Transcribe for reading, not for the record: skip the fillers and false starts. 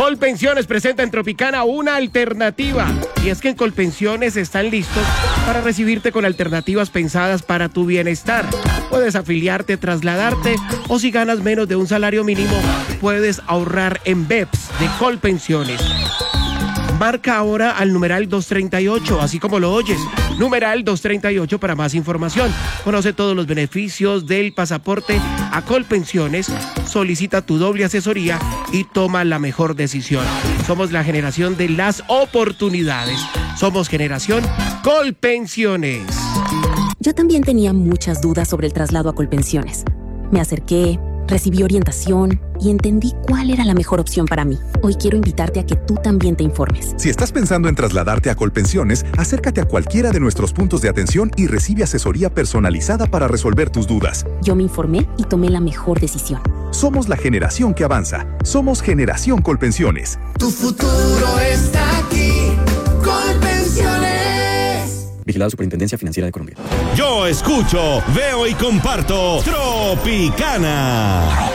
Colpensiones presenta en Tropicana una alternativa. Y es que en Colpensiones están listos para recibirte con alternativas pensadas para tu bienestar. Puedes afiliarte, trasladarte o si ganas menos de un salario mínimo, puedes ahorrar en BEPS de Colpensiones. Marca ahora al numeral 238, así como lo oyes. Numeral 238 para más información. Conoce todos los beneficios del pasaporte a Colpensiones. Solicita tu doble asesoría y toma la mejor decisión. Somos la generación de las oportunidades. Somos generación Colpensiones. Yo también tenía muchas dudas sobre el traslado a Colpensiones. Me acerqué, recibí orientación y entendí cuál era la mejor opción para mí. Hoy quiero invitarte a que tú también te informes. Si estás pensando en trasladarte a Colpensiones, acércate a cualquiera de nuestros puntos de atención y recibe asesoría personalizada para resolver tus dudas. Yo me informé y tomé la mejor decisión. Somos la generación que avanza. Somos Generación Colpensiones. Tu futuro está aquí. Colpensiones. Vigilado Superintendencia Financiera de Colombia. Yo escucho, veo y comparto Tropicana.